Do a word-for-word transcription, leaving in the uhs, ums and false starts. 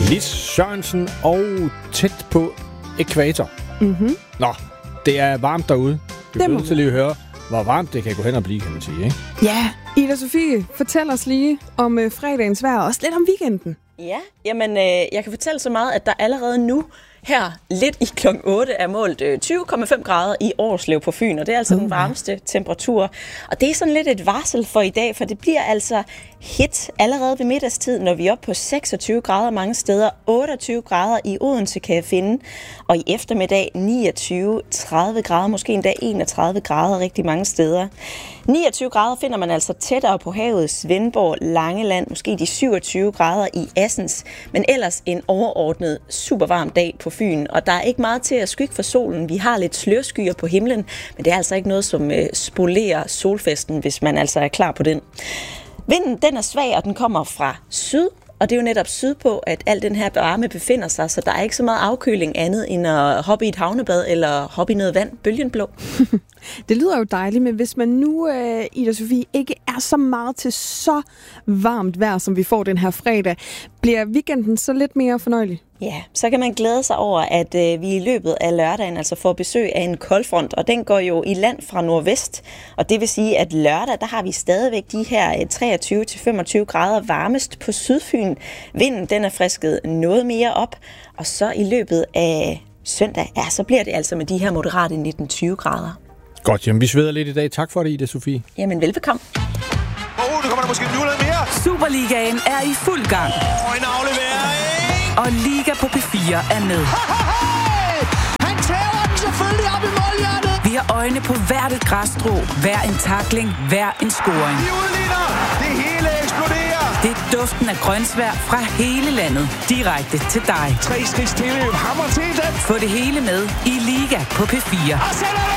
Lis Sørensen og Tæt på ækvator. Mm-hmm. Nå, det er varmt derude. Vi Det må er nødt til lige at høre, hvor varmt det kan gå hen og blive, kan man sige, ikke? Ja, Ida Sofie, fortæl os lige om øh, fredagens vejr, og også lidt om weekenden. Ja, jamen øh, jeg kan fortælle så meget, at der allerede nu her lidt i klokken otte er målt øh, tyve komma fem grader i Årslev på Fyn, og det er altså mm. den varmeste temperatur. Og det er sådan lidt et varsel for i dag, for det bliver altså hit allerede ved middagstid, når vi er oppe på seksogtyve grader mange steder, otteogtyve grader i Odense kan jeg finde, og i eftermiddag niogtyve tredive grader, måske endda enogtredive grader rigtig mange steder. niogtyve grader finder man altså tættere på havet, Svendborg, Langeland, måske de syvogtyve grader i Assens, men ellers en overordnet super varm dag på Fyn, og der er ikke meget til at skygge for solen. Vi har lidt slørskyer på himlen, men det er altså ikke noget, som øh, spolerer solfesten, hvis man altså er klar på den. Vinden den er svag, og den kommer fra syd, og det er jo netop sydpå, at al den her varme befinder sig, så der er ikke så meget afkøling andet end at hoppe i et havnebad eller hoppe i noget vand, bølgenblå. Det lyder jo dejligt, men hvis man nu, øh, Ida Sofie, ikke er så meget til så varmt vejr, som vi får den her fredag, bliver weekenden så lidt mere fornøjelig? Ja, så kan man glæde sig over, at øh, vi i løbet af lørdagen altså får besøg af en koldfront, og den går jo i land fra nordvest, og det vil sige, at lørdag, der har vi stadigvæk de her øh, treogtyve til femogtyve grader varmest på Sydfyn. Vinden, den er frisket noget mere op, og så i løbet af søndag, ja, så bliver det altså med de her moderate nitten til tyve grader. Godt, jamen vi sveder lidt i dag. Tak for det, Ida Sofie. Jamen, velbekomme. Åh, oh, nu kommer der måske nu noget mere. Superligaen er i fuld gang. Åh, oh, en aflevering. Og Liga på P fire er med. Han tæver den selvfølgelig op i målhjertet. Vi har øjne på hvert et græsstrå, hver en tackling, hver en scoring. De udligner. Det hele eksploderer. Det er duften af grønsvær fra hele landet, direkte til dig. Tre skridt stille. Hammer til den. Få det hele med i Liga på P fire. Og sætter det.